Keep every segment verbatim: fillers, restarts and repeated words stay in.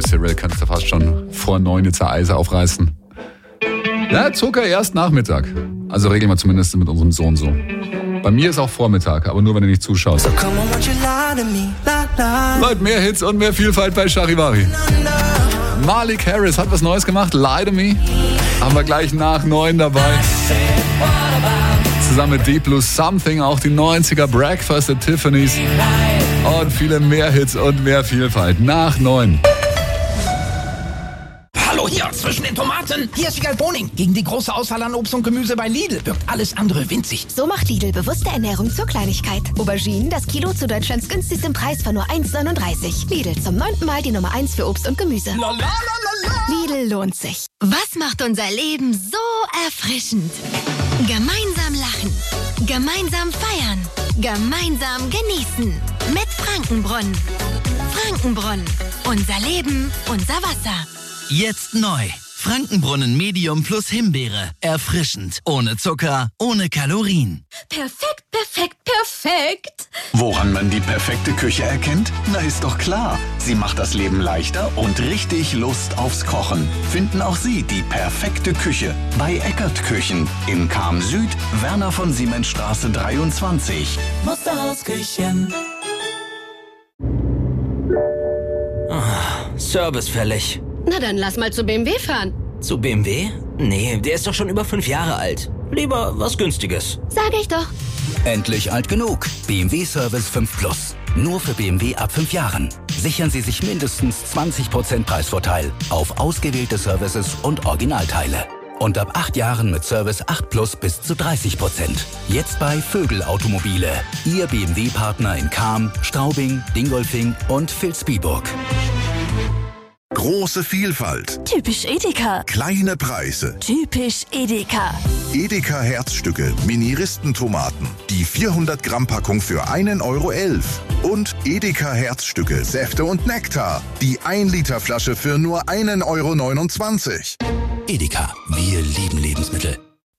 Cyril kannst du fast schon vor neun jetzt Eis aufreißen. Ja, Zucker erst Nachmittag. Also regeln wir zumindest mit unserem Sohn so. Bei mir ist auch Vormittag, aber nur, wenn du nicht zuschaust. Leute, mehr Hits und mehr Vielfalt bei Charivari. Malik Harris hat was Neues gemacht, Lie to Me. Haben wir gleich nach neun dabei. Zusammen mit Deep Blue Something, auch die neunziger Breakfast at Tiffany's. Und viele mehr Hits und mehr Vielfalt. Nach neun. Hallo hier, zwischen den Tomaten. Hier ist Wiegald Boning. Gegen die große Auswahl an Obst und Gemüse bei Lidl wirkt alles andere winzig. So macht Lidl bewusste Ernährung zur Kleinigkeit. Auberginen, das Kilo zu Deutschlands günstigsten Preis von nur eins neununddreißig. Lidl, zum neunten Mal die Nummer eins für Obst und Gemüse. La, la, la, la, la. Lidl lohnt sich. Was macht unser Leben so erfrischend? Gemeinsam lachen. Gemeinsam feiern. Gemeinsam genießen. Mit Frankenbrunnen. Frankenbrunnen. Unser Leben, unser Wasser. Jetzt neu. Frankenbrunnen Medium plus Himbeere. Erfrischend. Ohne Zucker, ohne Kalorien. Perfekt, perfekt, perfekt. Woran man die perfekte Küche erkennt? Na, ist doch klar. Sie macht das Leben leichter und richtig Lust aufs Kochen. Finden auch Sie die perfekte Küche bei Eckert Küchen in Cham Süd, Werner von Siemens Straße dreiundzwanzig. Musterhausküchen. Oh, Service fällig. Na dann lass mal zu B M W fahren. Zu B M W? Nee, der ist doch schon über fünf Jahre alt. Lieber was Günstiges. Sag ich doch. Endlich alt genug. B M W Service fünf Plus. Nur für B M W ab fünf Jahren. Sichern Sie sich mindestens zwanzig Prozent Preisvorteil auf ausgewählte Services und Originalteile. Und ab acht Jahren mit Service acht Plus bis zu dreißig Prozent. Jetzt bei Vögel Automobile. Ihr B M W-Partner in Cham, Straubing, Dingolfing und Vilsbiburg. Große Vielfalt. Typisch Edeka. Kleine Preise. Typisch Edeka. Edeka Herzstücke, Mini-Ristentomaten. Die vierhundert Gramm Packung für einen Euro elf. Und Edeka Herzstücke, Säfte und Nektar. Die ein Liter Flasche für nur einen Euro neunundzwanzig. Edeka. Wir lieben Lebensmittel.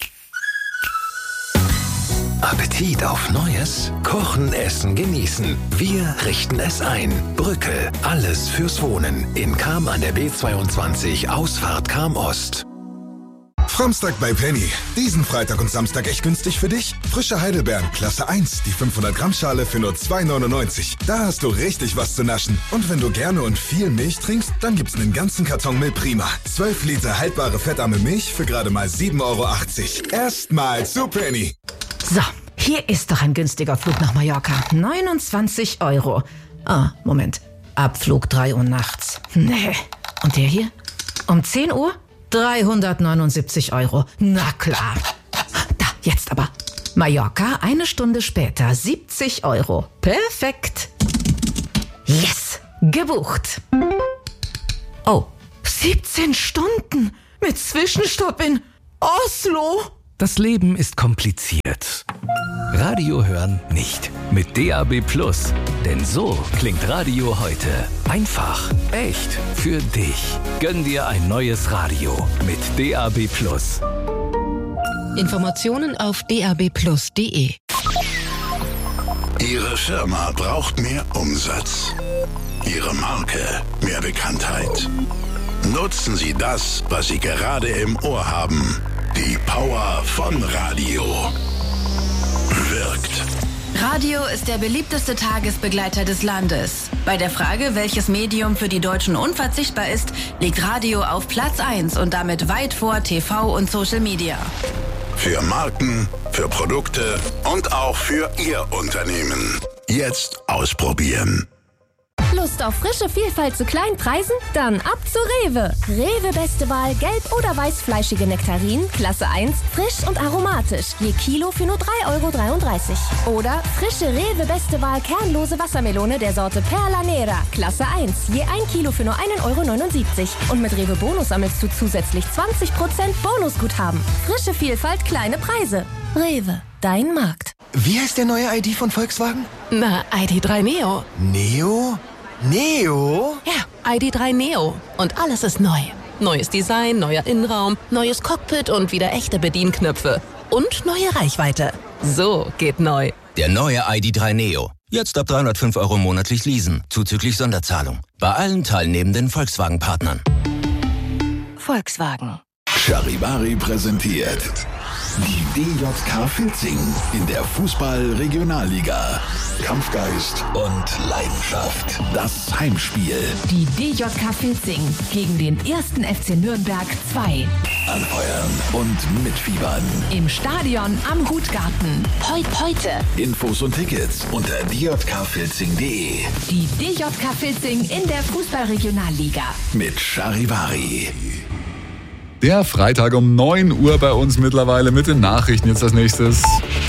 Appetit auf Neues? Kochen, essen, genießen. Wir richten es ein. Brücke. Alles fürs Wohnen. In Cham an der B zweiundzwanzig, Ausfahrt Cham Ost. Framstag bei Penny. Diesen Freitag und Samstag echt günstig für dich. Frische Heidelbeeren, Klasse eins, die fünfhundert Gramm Schale für nur zwei neunundneunzig. Da hast du richtig was zu naschen. Und wenn du gerne und viel Milch trinkst, dann gibt's einen ganzen Karton Milch Prima. zwölf Liter haltbare fettarme Milch für gerade mal sieben Euro achtzig. Erstmal zu Penny. So, hier ist doch ein günstiger Flug nach Mallorca. neunundzwanzig Euro. Ah, Moment. Abflug drei Uhr nachts. Nee. Und der hier? Um zehn Uhr? dreihundertneunundsiebzig Euro. Na klar. Da, jetzt aber. Mallorca, eine Stunde später, siebzig Euro. Perfekt. Yes, gebucht. Oh, siebzehn Stunden mit Zwischenstopp in Oslo. Das Leben ist kompliziert. Radio hören nicht. Mit D A B Plus. Denn so klingt Radio heute. Einfach, echt, für dich. Gönn dir ein neues Radio mit D A B Plus. Informationen auf d a b plus punkt d e. Ihre Firma braucht mehr Umsatz. Ihre Marke mehr Bekanntheit. Nutzen Sie das, was Sie gerade im Ohr haben. Die Power von Radio. Wirkt. Radio ist der beliebteste Tagesbegleiter des Landes. Bei der Frage, welches Medium für die Deutschen unverzichtbar ist, liegt Radio auf Platz eins und damit weit vor T V und Social Media. Für Marken, für Produkte und auch für Ihr Unternehmen. Jetzt ausprobieren. Lust auf frische Vielfalt zu kleinen Preisen? Dann ab zu Rewe. Rewe beste Wahl gelb- oder weißfleischige Nektarinen, Klasse eins, frisch und aromatisch. Je Kilo für nur drei Euro dreiunddreißig. Oder frische Rewe beste Wahl kernlose Wassermelone der Sorte Perla Nera, Klasse eins. Je ein Kilo für nur einen Euro neunundsiebzig. Und mit Rewe Bonus sammelst du zusätzlich zwanzig Prozent Bonusguthaben. Frische Vielfalt, kleine Preise. Rewe, dein Markt. Wie heißt der neue I D von Volkswagen? Na, I D drei Neo. Neo? Neo? Ja, I D drei Neo. Und alles ist neu. Neues Design, neuer Innenraum, neues Cockpit und wieder echte Bedienknöpfe. Und neue Reichweite. So geht neu. Der neue I D drei Neo. Jetzt ab dreihundertfünf Euro monatlich leasen, zuzüglich Sonderzahlung. Bei allen teilnehmenden Volkswagen-Partnern. Volkswagen. Charivari präsentiert die D J K Filzing in der Fußball-Regionalliga. Kampfgeist und Leidenschaft. Das Heimspiel. Die D J K Filzing gegen den ersten F C Nürnberg zwei. Anfeuern und mitfiebern. Im Stadion am Hutgarten. Heut, heute. Infos und Tickets unter d j k filzing punkt d e. Die D J K Filzing in der Fußball-Regionalliga. Mit Charivari. Der Freitag um neun Uhr bei uns mittlerweile mit den Nachrichten. Jetzt als nächstes.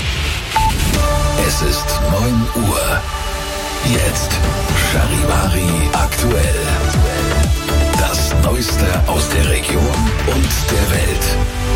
Es ist neun Uhr. Jetzt Charivari aktuell. Das Neueste aus der Region und der Welt.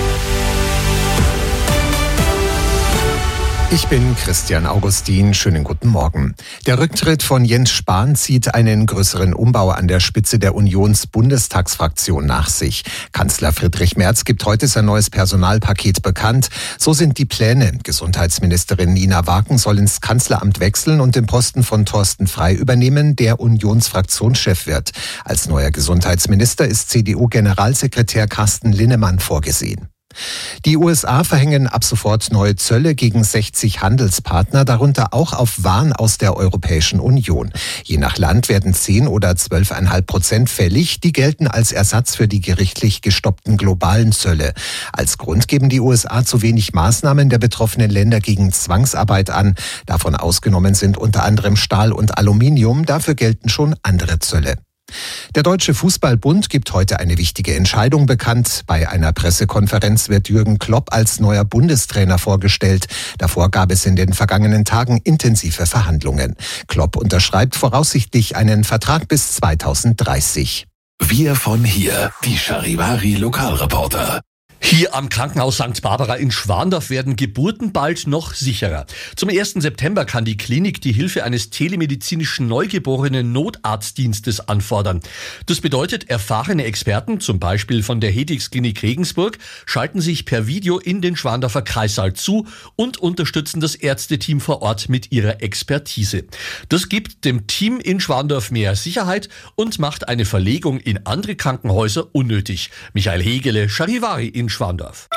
Ich bin Christian Augustin. Schönen guten Morgen. Der Rücktritt von Jens Spahn zieht einen größeren Umbau an der Spitze der Unions-Bundestagsfraktion nach sich. Kanzler Friedrich Merz gibt heute sein neues Personalpaket bekannt. So sind die Pläne. Gesundheitsministerin Nina Wagen soll ins Kanzleramt wechseln und den Posten von Thorsten Frey übernehmen, der Unionsfraktionschef wird. Als neuer Gesundheitsminister ist C D U-Generalsekretär Carsten Linnemann vorgesehen. Die U S A verhängen ab sofort neue Zölle gegen sechzig Handelspartner, darunter auch auf Waren aus der Europäischen Union. Je nach Land werden zehn oder zwölf Komma fünf Prozent fällig. Die gelten als Ersatz für die gerichtlich gestoppten globalen Zölle. Als Grund geben die U S A zu wenig Maßnahmen der betroffenen Länder gegen Zwangsarbeit an. Davon ausgenommen sind unter anderem Stahl und Aluminium. Dafür gelten schon andere Zölle. Der Deutsche Fußballbund gibt heute eine wichtige Entscheidung bekannt. Bei einer Pressekonferenz wird Jürgen Klopp als neuer Bundestrainer vorgestellt. Davor gab es in den vergangenen Tagen intensive Verhandlungen. Klopp unterschreibt voraussichtlich einen Vertrag bis zweitausenddreißig. Wir von hier, die Charivari Lokalreporter. Hier am Krankenhaus Sankt Barbara in Schwandorf werden Geburten bald noch sicherer. Zum ersten September kann die Klinik die Hilfe eines telemedizinischen neugeborenen Notarztdienstes anfordern. Das bedeutet, erfahrene Experten, zum Beispiel von der Hedix-Klinik Regensburg, schalten sich per Video in den Schwandorfer Kreissaal zu und unterstützen das Ärzteteam vor Ort mit ihrer Expertise. Das gibt dem Team in Schwandorf mehr Sicherheit und macht eine Verlegung in andere Krankenhäuser unnötig. Michael Hegele, Charivari in Schwandorf.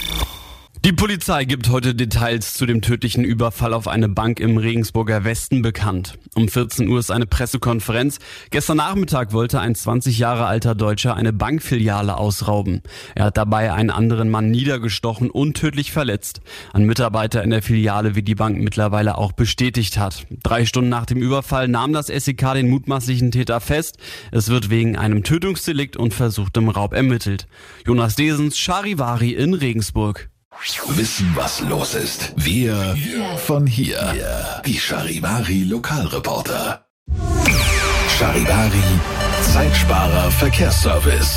Die Polizei gibt heute Details zu dem tödlichen Überfall auf eine Bank im Regensburger Westen bekannt. Um vierzehn Uhr ist eine Pressekonferenz. Gestern Nachmittag wollte ein zwanzig Jahre alter Deutscher eine Bankfiliale ausrauben. Er hat dabei einen anderen Mann niedergestochen und tödlich verletzt. Ein Mitarbeiter in der Filiale, wie die Bank mittlerweile auch bestätigt hat. Drei Stunden nach dem Überfall nahm das S E K den mutmaßlichen Täter fest. Es wird wegen einem Tötungsdelikt und versuchtem Raub ermittelt. Jonas Desens, Charivari in Regensburg. Wissen, was los ist. Wir von hier. Die Charivari Lokalreporter. Charivari Zeitsparer Verkehrsservice.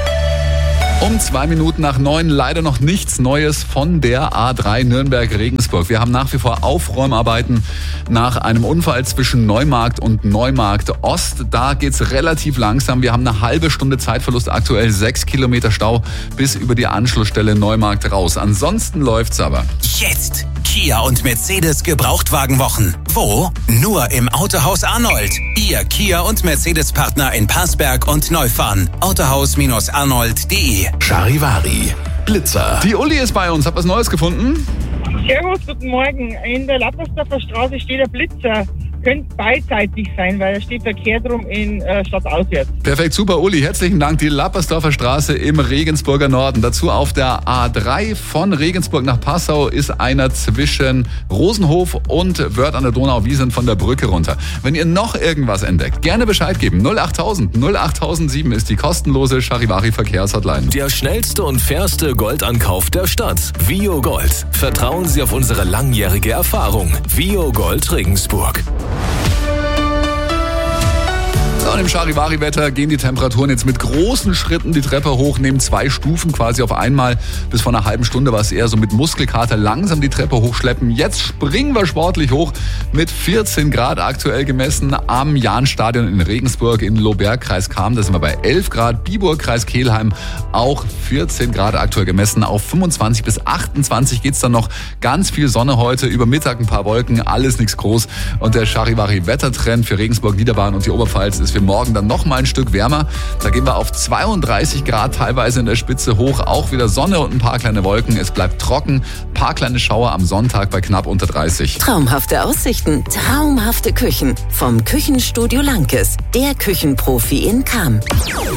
Um zwei Minuten nach neun leider noch nichts Neues von der A drei Nürnberg-Regensburg. Wir haben nach wie vor Aufräumarbeiten nach einem Unfall zwischen Neumarkt und Neumarkt Ost. Da geht's relativ langsam. Wir haben eine halbe Stunde Zeitverlust, aktuell sechs Kilometer Stau bis über die Anschlussstelle Neumarkt raus. Ansonsten läuft's aber. Jetzt Kia und Mercedes Gebrauchtwagenwochen. Wo? Nur im Autohaus Arnold. Ihr Kia und Mercedes Partner in Parsberg und Neufahren. Autohaus Arnold punkt de. Charivari Blitzer. Die Uli ist bei uns. Hat was Neues gefunden? Servus, guten Morgen. In der Lappersdorfer Straße steht ein Blitzer. Könnte beidseitig sein, weil da steht Verkehr drum in äh, stadtauswärts. Perfekt, super, Uli. Herzlichen Dank. Die Lappersdorfer Straße im Regensburger Norden. Dazu auf der A drei von Regensburg nach Passau ist einer zwischen Rosenhof und Wörth an der Donau. Wir sind von der Brücke runter. Wenn ihr noch irgendwas entdeckt, gerne Bescheid geben. null achttausend null achttausendsieben ist die kostenlose Charivari Verkehrshotline. Der schnellste und fairste Goldankauf der Stadt. Vio Gold. Vertrauen Sie auf unsere langjährige Erfahrung. Vio Gold Regensburg. und im Charivari-Wetter gehen die Temperaturen jetzt mit großen Schritten die Treppe hoch, nehmen zwei Stufen quasi auf einmal. Bis vor einer halben Stunde war es eher so mit Muskelkater langsam die Treppe hochschleppen. Jetzt springen wir sportlich hoch mit vierzehn Grad aktuell gemessen am Jahnstadion in Regensburg, in Lohberg, Kreis Cham. Da sind wir bei elf Grad. Biburg, Kreis Kelheim auch vierzehn Grad aktuell gemessen. Auf fünfundzwanzig bis achtundzwanzig geht's dann noch. Ganz viel Sonne heute, über Mittag ein paar Wolken, alles nichts groß. Und der Charivari-Wettertrend für Regensburg, Niederbayern und die Oberpfalz ist für morgen dann noch mal ein Stück wärmer. Da gehen wir auf zweiunddreißig Grad teilweise in der Spitze hoch. Auch wieder Sonne und ein paar kleine Wolken. Es bleibt trocken. Ein paar kleine Schauer am Sonntag bei knapp unter dreißig. Traumhafte Aussichten, traumhafte Küchen. Vom Küchenstudio Lankes. Der Küchenprofi in Cham.